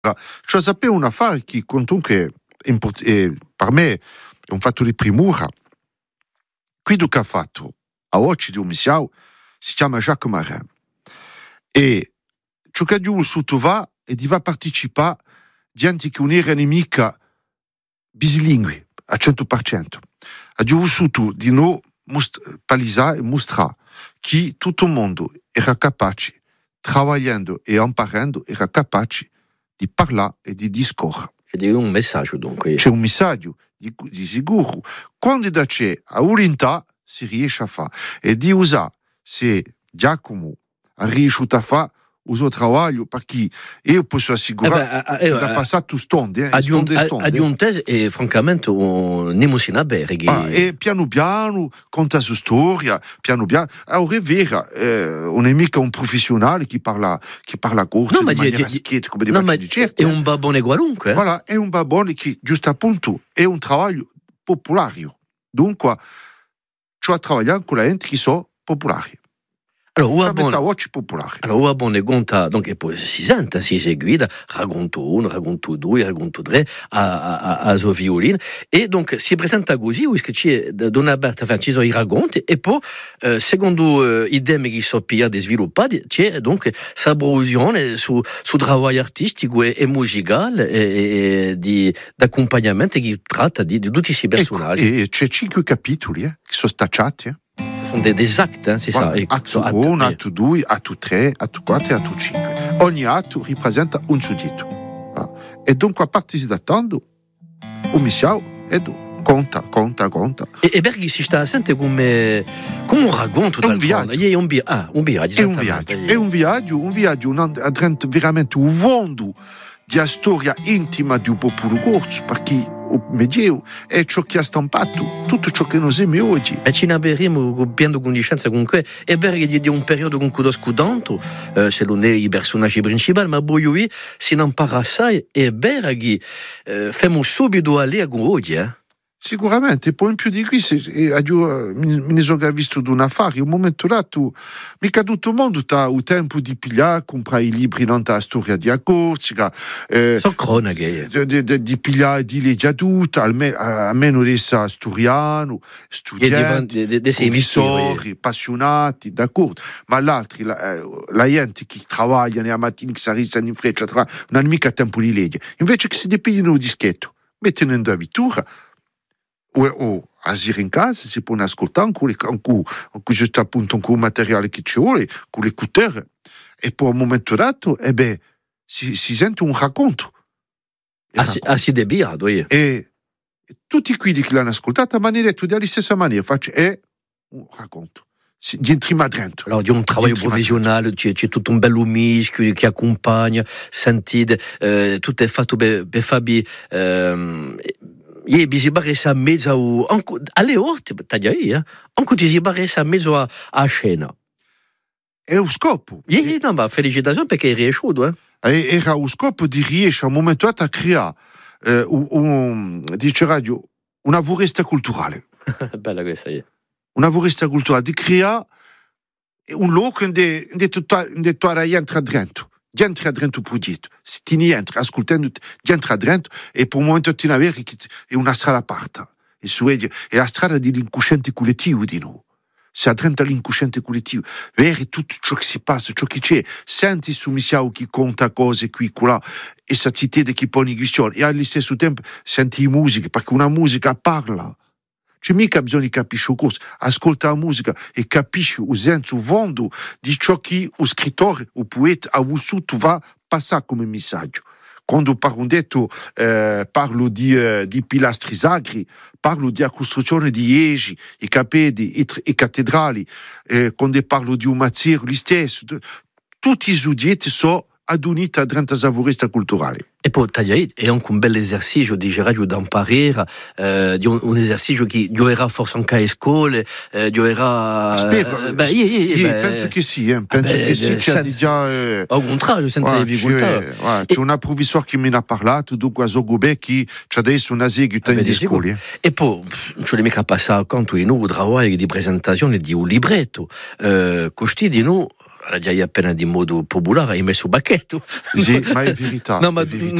Cioè sapevo un affare che comunque per me è un fatto di primura. Quello che ha fatto a oggi di un misiao si chiama Jacques Marin e ciò che ha sotto va e di va partecipare di un'era nemica bislingui a 100%. Ha vissuto di noi palisare e mostrare che tutto il mondo era capace, lavorando e imparando, era capace di parlare e di discorrere. C'è un messaggio dunque. C'è un messaggio di sicuro. Quando c'è a volontà si riesce a fare e di usare se Giacomo ha riuscito a fare uso lavoro perché io posso assicurare che da passato stonde aggiunte e francamente non si ne bene e piano piano conta su storia piano piano ora è vera non è mica un professionale che parla corto in maniera schietta come è un babone qualunque voilà, è un babone che giusto appunto è un lavoro popolare dunque cioè lavorare con la gente che sono popolari. Allora, o buone conta, donc poi si sente, si seguita, racconto uno, racconto due, racconto tre, a suo violino, e donc si presenta così, che c'è Donna Berta, ci sono i racconti, e poi, secondo i temi che sono più sviluppati, c'è donc sabrosione su lavoro artistico e musicale, e di accompagnamento che tratta di tutti questi personaggi. E c'è 5 capitoli, che sono stacciati, sono des actes, c'est ça. Atto 1, atto 2, atto 3, atto 4 e atto 5. Ogni atto rappresenta un suddetto. E dunque a parte si dattando, un missiao e conta. E perché si sta sente come un racconto un viaggio. È un viaggio. È un viaggio veramente un mondo di storia intima di un popolo corso, perché il Medioevo è ciò che ha stampato tutto ciò che noi siamo oggi. E ci ne avremo pieno conoscenza comunque, è vero che è un periodo con cui scudanto, se non è i personaggi principali, ma poi si non impara assai, è vero che facciamo subito alle con oggi, Sicuramente, poi in più di questo, mi ne sono visto di un affare, un momento dato, mica tutto il mondo ha il tempo di pigliare, comprare i libri non la storia di Corsica, sono cronache, di pigliare di leggere tutto, almeno essa storiano, studenti, professori, appassionati, d'accordo, ma l'altro, la gente che lavora nella mattina, che si arresta in freccia, non ha mica tempo di leggere, invece che si depigliano un dischetto, mettono in vittura, o a in casa si può ascoltare con giusto appunto con il materiale che ci vuole, con le cutere e poi a un momento dato si sente un racconto si debiato e tutti quelli che l'hanno ascoltata mi hanno detto della stessa maniera è un racconto di entrare dentro. Allora, di un lavoro professionale, c'è tutto un bello mischio che accompagna, sentite, tutto è fatto per Fabi. Bisogna barrare a mezzo alle orte, anche ti si barrare a mezzo a scena. È lo scopo. No, ma felicitazioni perché è riuscito. Era lo scopo di riuscire a un momento a creare dice radio, una foresta culturale. Bella questa. Una foresta culturale, di creare un luogo dove tutta la gente entra dentro. Di entra dentro il progetto, se ti entra ascoltando, di entra dentro e per un momento ti avere che è una strada aperta è la strada dell'inconsciente collettivo di noi se addrenta l'inconsciente collettivo vedi tutto ciò che si passa, ciò che c'è senti su missiao che conta cose qui, là e sa ti chiede che pone questioni e allo stesso tempo senti musica perché una musica parla. C'è mica bisogno di capire cosa, ascolta la musica e capisci il senso fondo di ciò che il scrittore, il poeta ha vissuto va passare come messaggio. Quando parlo di pilastri sacri, parlo di costruzione di iegi, i capedi, i cattedrali, quando parlo di un mazziero, gli stessi, tutti i soggetti sono aduniti dentro la foresta culturale. E poi è anche un bel esercizio di Gerardo da imparare, di un esercizio che giocherà forse anche a scuole, giocherà... Spero, penso che sì, c'è già... Al contrario, senza difficoltà. C'è una professore che mi ha parlato, dunque a Zogobè, che c'è adesso una seguita in scuole. E poi, non c'è mica passato accanto in un lavoro di presentazione di un libretto, costi di noi, già appena di modo popolare, hai messo bacchetto. Sì, ma è verità. No, ma